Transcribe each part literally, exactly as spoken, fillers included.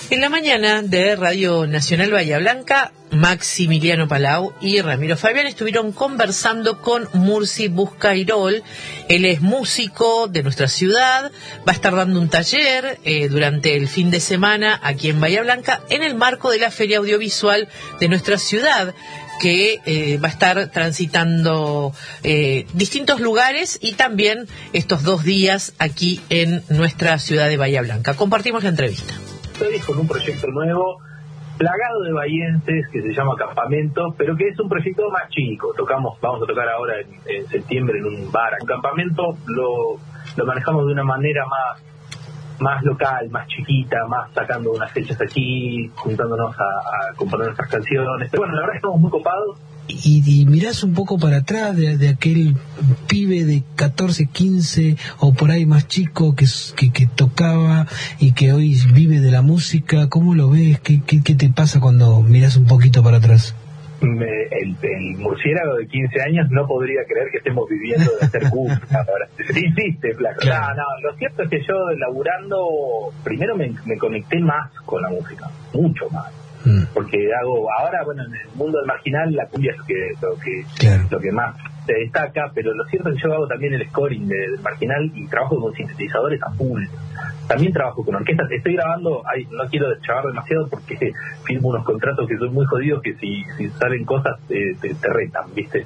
En la mañana de Radio Nacional Bahía Blanca, Maximiliano Palau y Ramiro Fabián estuvieron conversando con Mursi Buscairol. Él es músico de nuestra ciudad, va a estar dando un taller eh, durante el fin de semana aquí en Bahía Blanca en el marco de la Feria Audiovisual de nuestra ciudad, que eh, va a estar transitando eh, distintos lugares y también estos dos días aquí en nuestra ciudad de Bahía Blanca. Compartimos la entrevista. Estoy con un proyecto nuevo, plagado de bahienses, que se llama Campamento, pero que es un proyecto más chico. Tocamos, vamos a tocar ahora en, en septiembre en un bar. Un campamento lo, lo manejamos de una manera más, más local, más chiquita, más sacando unas fechas aquí, juntándonos a, a componer nuestras canciones. Pero bueno, la verdad es que estamos muy copados. Y, y mirás un poco para atrás de, de aquel pibe de catorce, quince o por ahí más chico que, que, que tocaba y que hoy vive de la música. ¿Cómo lo ves? ¿Qué, qué, qué te pasa cuando mirás un poquito para atrás? Me, el, el murciélago de quince años no podría creer que estemos viviendo de hacer música ahora. Sí, hiciste, flaco. Claro. No, no, lo cierto es que yo laburando, primero me, me conecté más con la música, mucho más. Porque hago ahora, bueno, en el mundo del marginal la cumbia es lo que, lo que, claro. lo que más se destaca, pero lo cierto es que yo hago también el scoring de, del marginal y trabajo con sintetizadores a full. También trabajo con orquestas. Estoy grabando, ay, no quiero chavar demasiado porque firmo unos contratos que son muy jodidos que si, si salen cosas eh, te, te retan, ¿viste?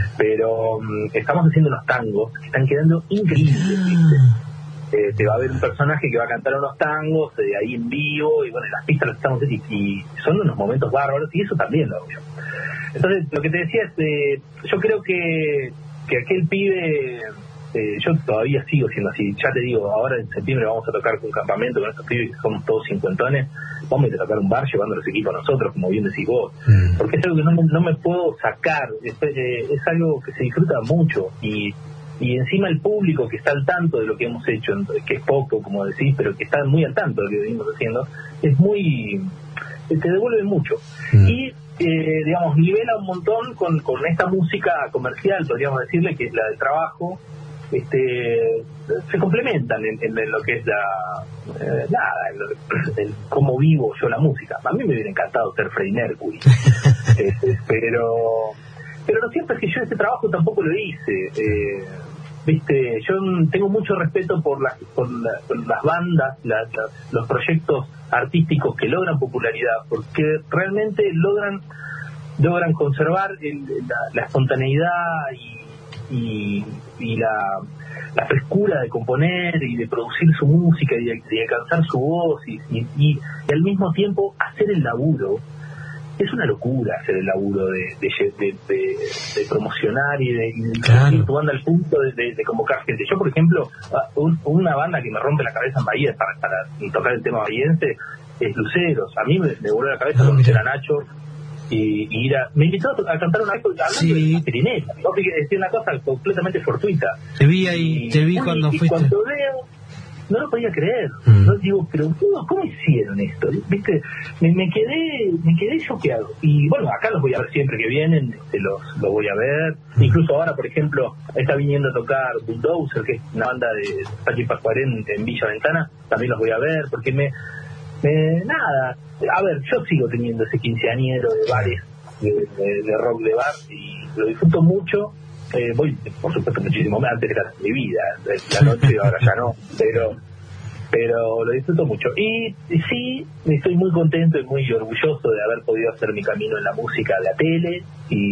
Pero um, estamos haciendo unos tangos que están quedando increíbles, ¿viste? Eh, te va a ver un personaje que va a cantar unos tangos eh, ahí en vivo y bueno, las pistas las estamos y, y son unos momentos bárbaros y eso también lo hago yo. Entonces lo que te decía es eh, yo creo que, que aquel pibe eh, yo todavía sigo siendo así, ya te digo, ahora en septiembre vamos a tocar con un campamento con estos pibes que somos todos cincuentones, vamos a ir a tocar un bar llevando los equipos a nosotros, como bien decís vos, mm. porque es algo que no me, no me puedo sacar, es, eh, es algo que se disfruta mucho y y encima el público que está al tanto de lo que hemos hecho, que es poco, como decís, pero que está muy al tanto de lo que venimos haciendo, es muy... te devuelve mucho. Mm. Y, eh, digamos, nivela un montón con, con esta música comercial, podríamos decirle, que es la del trabajo, este se complementan en, en lo que es la... Eh, nada, en, lo, en cómo vivo yo la música. A mí me hubiera encantado ser Freddie Mercury, este, pero... Pero lo cierto es que yo ese trabajo tampoco lo hice. Eh, Viste, yo tengo mucho respeto por las por, la, por las bandas, la, la, los proyectos artísticos que logran popularidad, porque realmente logran logran conservar el, la, la espontaneidad y, y, y la, la frescura de componer y de producir su música y de, de alcanzar su voz y, y, y, y al mismo tiempo hacer el laburo. Es una locura hacer el laburo de, de, de, de, de promocionar y de, y de claro. tu banda al punto de, de, de convocar gente. Yo, por ejemplo, un, una banda que me rompe la cabeza en Bahía para, para tocar el tema bahiense es Luceros. A mí me, me voló la cabeza conocer a Nacho y, y ir a... Me invitó a, a cantar una vez hablando sí. de Pirinela. No sé, decir una cosa completamente fortuita. Te vi ahí, y, te vi cuando y, fuiste. Y cuando veo... no lo podía creer, mm. no digo, pero ¿cómo, cómo hicieron esto? ¿Viste? Me, me quedé, me quedé choqueado. Y bueno, acá los voy a ver siempre que vienen, este, los, los voy a ver. Mm. Incluso ahora, por ejemplo, está viniendo a tocar Bulldozer, que es una banda de Pachi Pascuarén en Villa Ventana, también los voy a ver, porque me, me, nada, a ver, yo sigo teniendo ese quinceañero de bares, de, de, de rock de bar, y lo disfruto mucho. Eh, voy, por supuesto, muchísimo más, antes era mi vida, la noche, ahora ya no, pero pero lo disfruto mucho. Y, y sí, estoy muy contento y muy orgulloso de haber podido hacer mi camino en la música, la tele,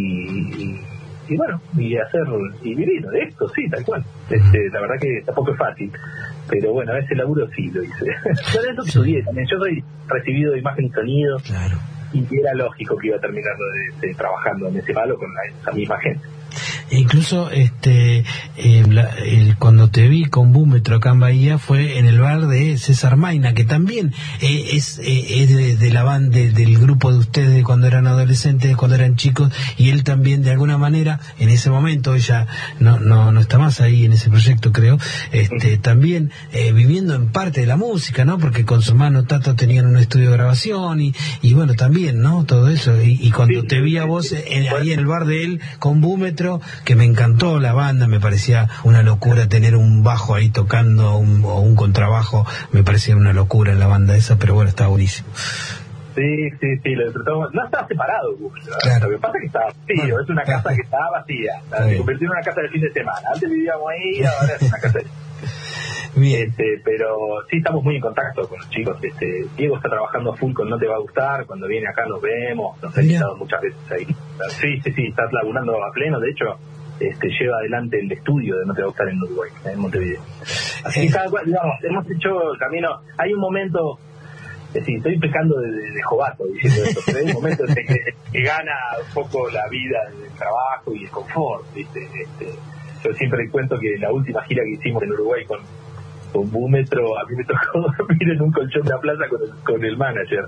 y, y, y bueno, y hacer, y vivir de esto, sí, tal cual. Este, la verdad que tampoco es fácil, pero bueno, ese laburo sí lo hice. Pero eso estudié también, yo soy recibido de imagen y sonido, claro. Y era lógico que iba a terminar de, de, trabajando en ese palo con la, esa misma gente. Incluso este eh, la, el, cuando te vi con Búmetro acá en Bahía fue en el bar de César Maina, que también eh, es, eh, es de, de la banda de, del grupo de ustedes cuando eran adolescentes, cuando eran chicos, y él también de alguna manera en ese momento, ella no no no está más ahí en ese proyecto, creo, este uh-huh. también eh, viviendo en parte de la música, ¿no? Porque con su hermano Tato tenían un estudio de grabación y, y bueno, también, ¿no? Todo eso, y, y cuando sí, te vi a vos en, ahí en el bar de él con Búmetro, que me encantó la banda, me parecía una locura tener un bajo ahí tocando un, o un contrabajo, me parecía una locura en la banda esa, pero bueno, estaba buenísimo. Sí, sí, sí, lo disfrutamos. No estaba separado, claro. Lo que pasa es que estaba vacío, bueno, es una claro. casa que estaba vacía, se convirtió en una casa de fin de semana. Antes vivíamos ahí, ahora es una casa de... Bien. Este, pero sí estamos muy en contacto con los chicos. Este, Diego está trabajando full con No Te Va a Gustar, cuando viene acá nos vemos, nos ha invitado muchas veces ahí. Sí, sí, sí, está laburando a pleno, de hecho este, lleva adelante el estudio de No Te Va a Gustar en Uruguay, en Montevideo. Así que cada cual, digamos, hemos hecho el camino. Hay un momento, es decir, estoy pecando de, de, de jovato diciendo esto, pero hay un momento en que, que gana un poco la vida del trabajo y el confort, ¿viste? Este, yo siempre cuento que la última gira que hicimos en Uruguay con con Búmetro, a mí me tocó dormir en un colchón de la plaza con el, con el manager.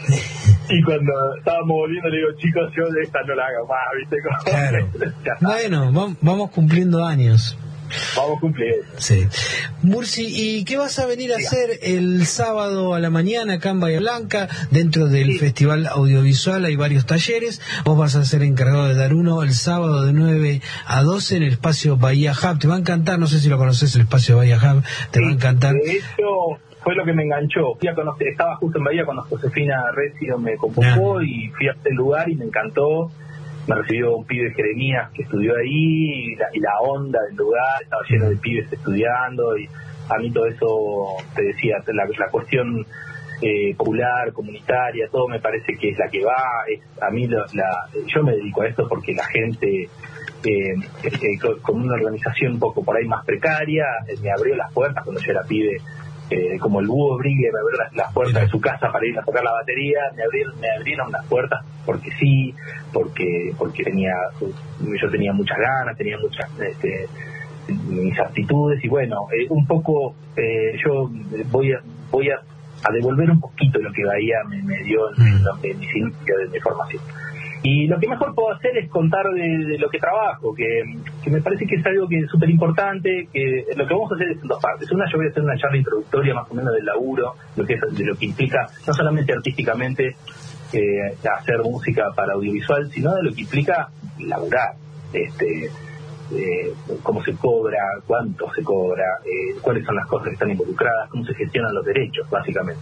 Y cuando estábamos volviendo le digo, chicos, yo de esta no la hago más, ¿viste? Como, claro. Bueno, vamos cumpliendo años. Vamos cumpliendo. Sí. Mursi, ¿y qué vas a venir a sí. hacer el sábado a la mañana acá en Bahía Blanca? Dentro del sí. Festival Audiovisual hay varios talleres. Vos vas a ser encargado de dar uno el sábado de nueve a doce en el espacio Bahía Hub. Te va a encantar, no sé si lo conoces, el espacio Bahía Hub. Te sí. va a encantar. De hecho, fue lo que me enganchó. Fui a conocer, estaba justo en Bahía cuando Josefina Recio me convocó ah. y fui a este lugar y me encantó. Me recibió un pibe de Jeremías que estudió ahí y la, y la onda del lugar, estaba lleno de pibes estudiando y a mí todo eso, te decía, la, la cuestión eh, popular, comunitaria, todo me parece que es la que va. Es, a mí la, la, yo me dedico a esto porque la gente eh, eh, con una organización un poco por ahí más precaria eh, me abrió las puertas cuando yo era pibe. Eh, como el Búho Brigue me abrió las, las puertas de su casa para ir a tocar la batería, me abrieron, me abrieron las puertas porque sí, porque porque tenía yo tenía muchas ganas, tenía muchas este, mis aptitudes y bueno, eh, un poco eh, yo voy a voy a, a devolver un poquito lo que Bahía me, me dio en, en, en mis inicios de mi formación. Y lo que mejor puedo hacer es contar de, de lo que trabajo, que, que me parece que es algo que es súper importante, que lo que vamos a hacer es en dos partes. Una, yo voy a hacer una charla introductoria más o menos del laburo, lo que es, de lo que implica, no solamente artísticamente, eh, hacer música para audiovisual, sino de lo que implica laburar, este, eh, cómo se cobra, cuánto se cobra, eh, cuáles son las cosas que están involucradas, cómo se gestionan los derechos, básicamente.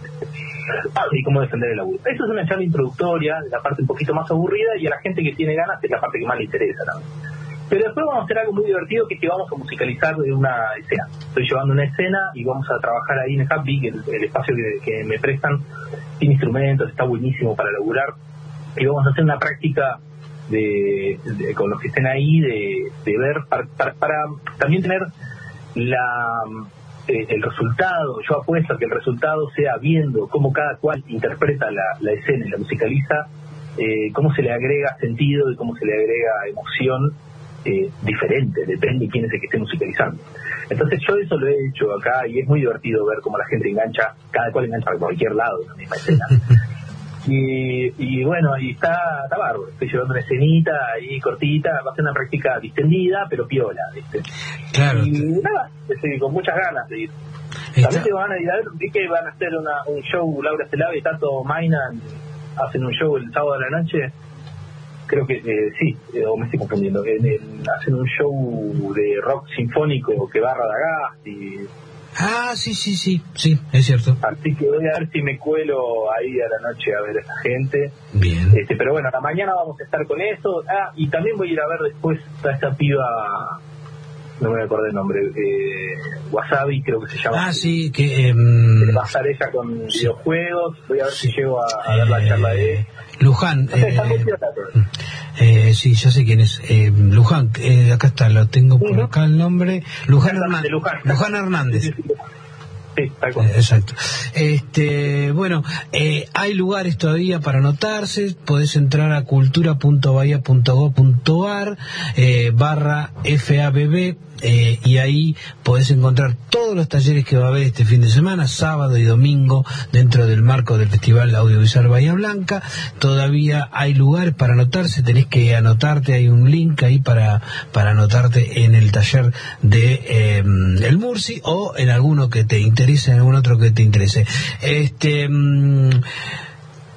Y cómo defender el laburo. Eso es una charla introductoria, la parte un poquito más aburrida, y a la gente que tiene ganas es la parte que más le interesa también. Pero después vamos a hacer algo muy divertido, que es que vamos a musicalizar de una escena. Estoy llevando una escena y vamos a trabajar ahí en el Happy, que el, el espacio que, que me prestan, sin instrumentos, está buenísimo para laburar, y vamos a hacer una práctica de, de con los que estén ahí, de, de ver, para, para, para también tener la... el resultado. Yo apuesto a que el resultado sea viendo cómo cada cual interpreta la, la escena y la musicaliza, eh, cómo se le agrega sentido y cómo se le agrega emoción eh, diferente, depende de quién es el que esté musicalizando. Entonces yo eso lo he hecho acá y es muy divertido ver cómo la gente engancha, cada cual engancha a cualquier lado de la misma escena. Y, y bueno, y está, está bárbaro. Estoy llevando una escenita ahí cortita, va a ser una práctica distendida, pero piola, ¿viste? Claro. Y nada, estoy con muchas ganas de ir. Está... También van a ir a ver, vi que van a hacer una, un show, Laura Celave y Tato Mainan hacen un show el sábado de la noche. Creo que eh, sí, eh, o me estoy confundiendo. En, en, hacen un show de rock sinfónico que va a Radagast y... Ah, sí, sí, sí, sí, es cierto. Así que voy a ver si me cuelo ahí a la noche a ver a esa gente. Bien. Este, pero bueno, a la mañana vamos a estar con eso. Ah, y también voy a ir a ver después a esta piba, no me acuerdo el nombre, eh, Wasabi creo que se llama. Ah, sí, que... Um, va a estar ella con sí. videojuegos. Voy a ver si llego a, a ver la eh, charla de... Luján. O sea, está eh, muy cierta, eh, sí, ya sé quién es. Eh, Luján, eh, acá está, lo tengo por uh-huh. acá el nombre. Luján, Hernández. Luján. Luján Hernández. Sí, sí, sí. Sí, tal cual. Eh, exacto. Este, bueno, eh, hay lugares todavía para anotarse. Podés entrar a cultura punto bahía punto gob punto ar eh, barra F A B B eh, y ahí podés encontrar todos los talleres que va a haber este fin de semana, sábado y domingo, dentro del marco del Festival Audiovisual Bahía Blanca. Todavía hay lugares para anotarse, tenés que anotarte, hay un link ahí para, para anotarte en el taller de eh, el Mursi o en alguno que te interese, en algún otro que te interese. Este... Mmm,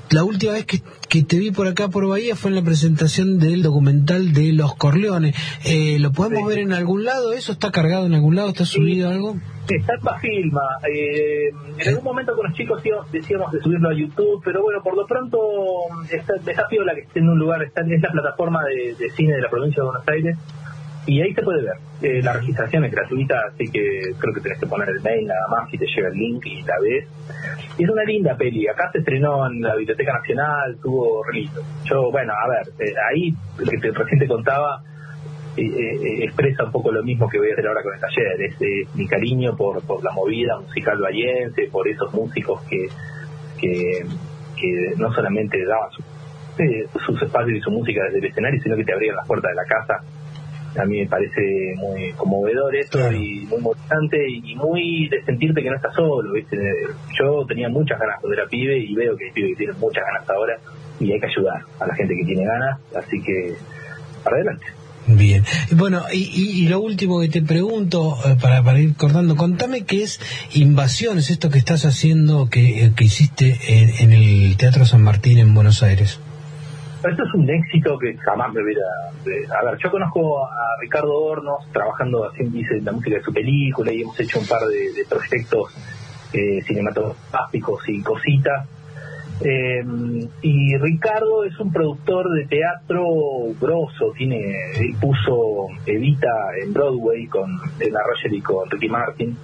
la última vez que, que te vi por acá por Bahía fue en la presentación del documental de Los Corleones. Eh, ¿Lo podemos sí. ver en algún lado? ¿Eso está cargado en algún lado? ¿Está subido sí. algo? Está en Bafilma. Eh, en algún momento con los chicos decíamos de subirlo a YouTube, pero bueno, por lo pronto está, está piola que esté en un lugar, está, es la plataforma de, de cine de la provincia de Buenos Aires, y ahí se puede ver. Eh, la registración es gratuita, así que creo que tenés que poner el mail nada más y te llega el link y la ves. Y es una linda peli. Acá se estrenó en la Biblioteca Nacional, tuvo re lindo. Yo, bueno, a ver, eh, ahí, lo que te, recién te contaba, eh, eh, expresa un poco lo mismo que voy a hacer ahora con el taller. Es eh, mi cariño por, por la movida musical bahiense, por esos músicos que, que, que no solamente daban su, eh, sus espacios y su música desde el escenario, sino que te abrían las puertas de la casa. A mí me parece muy conmovedor eso, claro. Y muy motivante y muy de sentirte que no estás solo, ¿viste? Yo tenía muchas ganas cuando era pibe y veo que hay pibes que tienen muchas ganas ahora y hay que ayudar a la gente que tiene ganas, así que para adelante. Bien, bueno, y, y, y lo último que te pregunto, eh, para, para ir cortando, contame qué es Invasiones, esto que estás haciendo, que, que hiciste en, en el Teatro San Martín en Buenos Aires. Esto es un éxito que jamás me hubiera... A ver, yo conozco a Ricardo Hornos trabajando, así dice, la música de su película, y hemos hecho un par de, de proyectos eh, cinematográficos y cositas. Eh, y Ricardo es un productor de teatro grosso, tiene, él puso Evita en Broadway con Elena Roger y con Ricky Martin.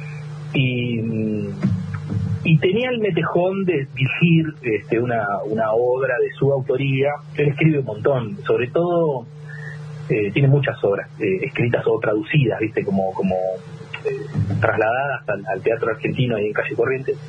Y... y tenía el metejón de dirigir este, una, una obra de su autoría. Él escribe un montón, sobre todo eh, tiene muchas obras eh, escritas o traducidas, viste, como como eh, trasladadas al, al teatro argentino ahí en Calle Corrientes,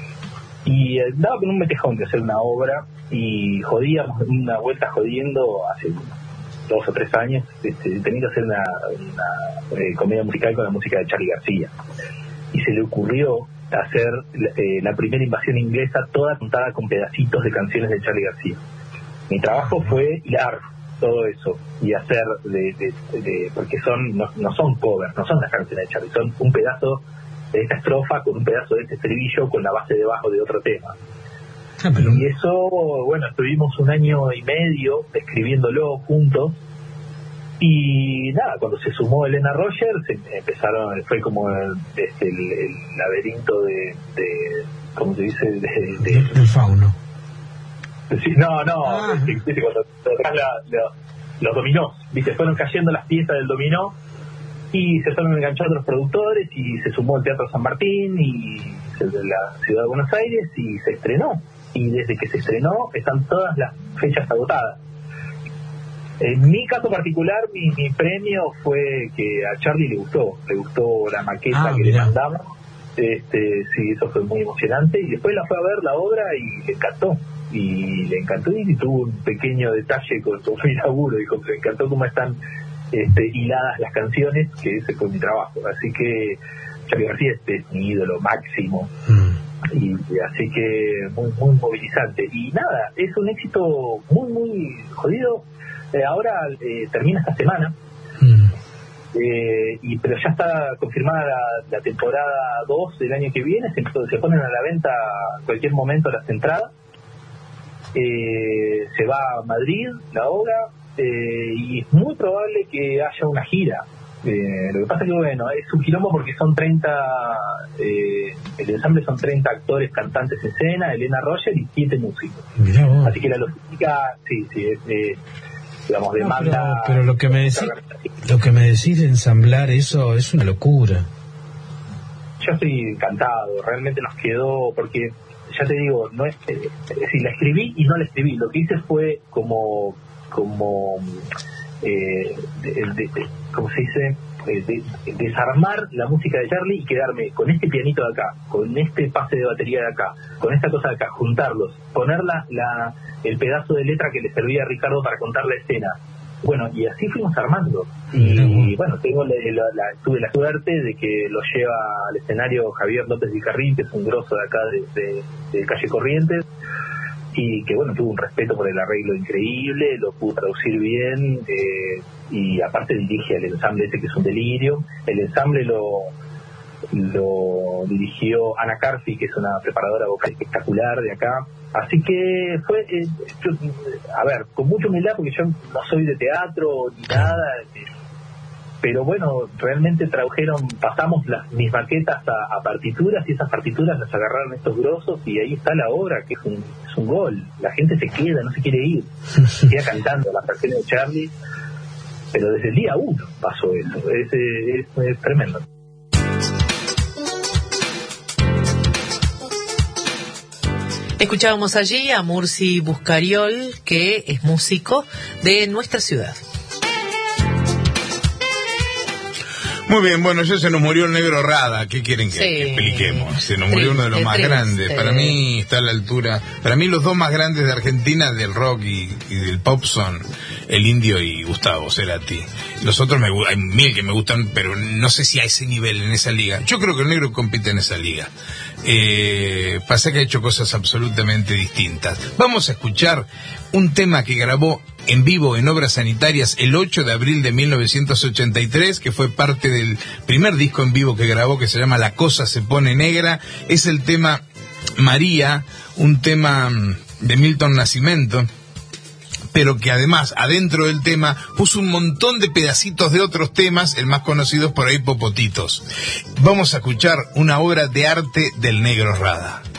y eh, daba con un metejón de hacer una obra, y jodíamos una vuelta jodiendo hace dos o tres años, este, tenía que hacer una, una eh, comedia musical con la música de Charly García, y se le ocurrió hacer eh, la primera invasión inglesa toda contada con pedacitos de canciones de Charly García. Mi trabajo fue hilar todo eso y hacer de, de, de porque son no, no son covers, no son las canciones de Charly, son un pedazo de esta estrofa con un pedazo de este estribillo con la base debajo de otro tema. Ah, pero... y eso, bueno, estuvimos un año y medio escribiéndolo juntos. Y nada, cuando se sumó Elena Roger, se empezaron, fue como el, este, el, el laberinto de, de, ¿cómo se dice? De, de, del fauno. Sí, no, no, ah. ¿Viste? Cuando la, la, los dominós, ¿viste? Fueron cayendo las piezas del dominó y se fueron enganchando los productores y se sumó el Teatro San Martín y de la ciudad de Buenos Aires y se estrenó. Y desde que se estrenó están todas las fechas agotadas. En mi caso particular, mi, mi premio fue que a Charly le gustó, le gustó la maqueta ah, que mirá. le mandamos, este, sí, eso fue muy emocionante, y después la fue a ver la obra y le encantó, y le encantó y tuvo un pequeño detalle con su laburo, dijo, le encantó cómo están este, hiladas las canciones, que ese fue mi trabajo, así que Charly García es mi ídolo máximo, mm. y, y así que muy, muy movilizante, y nada, es un éxito muy, muy jodido. Eh, ahora eh, termina esta semana, mm. eh, y pero ya está confirmada la, la temporada dos del año que viene, se, se ponen a la venta en cualquier momento las entradas, eh, se va a Madrid la obra, eh, y es muy probable que haya una gira. Eh, lo que pasa es que bueno, es un quilombo porque son treinta, eh, el ensamble son treinta actores, cantantes en escena, Elena Roger y siete músicos. Mirá, así que la logística, sí, sí, es... Eh, digamos, demanda. No, pero, pero lo que me decís, lo que me decís de ensamblar eso es una locura. Yo estoy encantado, realmente nos quedó, porque ya te digo, no es, es decir, la escribí y no la escribí, lo que hice fue como como eh, de, de, de, ¿cómo se dice? De, de, desarmar la música de Charly y quedarme con este pianito de acá, con este pase de batería de acá, con esta cosa de acá, juntarlos, poner la, la, el pedazo de letra que le servía a Ricardo para contar la escena. Bueno, y así fuimos armando. Y bueno, tengo la, la, la, tuve la suerte de que lo lleva al escenario Javier López Vicarrín, que es un grosso de acá de, de, de Calle Corrientes, y que bueno, tuvo un respeto por el arreglo increíble, lo pudo traducir bien, eh, y aparte dirige al ensamble ese que es un delirio. El ensamble lo lo dirigió Ana Carfi, que es una preparadora vocal espectacular de acá. Así que fue, eh, yo, a ver, con mucha humildad, porque yo no soy de teatro ni nada, eh, pero bueno, realmente tradujeron, pasamos las, mis maquetas a, a partituras, y esas partituras las agarraron estos grosos, y ahí está la obra, que es un, es un gol. La gente se queda, no se quiere ir, se queda cantando las canciones de Charlie, pero desde el día uno pasó eso, es, es, es tremendo. Escuchábamos allí a Mursi Buscariol, que es músico de nuestra ciudad. Muy bien, bueno, ya se nos murió el Negro Rada. ¿Qué quieren que, sí. que expliquemos? Se nos murió Triste, uno de los más triste. grandes. Para mí está a la altura. Para mí los dos más grandes de Argentina del rock y, y del pop son el Indio y Gustavo Cerati. Los otros me, hay mil que me gustan, pero no sé si a ese nivel, en esa liga. Yo creo que el Negro compite en esa liga. Eh, pasa que ha hecho cosas absolutamente distintas. Vamos a escuchar un tema que grabó en vivo en Obras Sanitarias el ocho de abril de mil novecientos ochenta y tres, que fue parte del primer disco en vivo que grabó, que se llama La Cosa Se Pone Negra. Es el tema María, un tema de Milton Nascimento, pero que además, adentro del tema, puso un montón de pedacitos de otros temas, el más conocido es por ahí Popotitos. Vamos a escuchar una obra de arte del Negro Rada.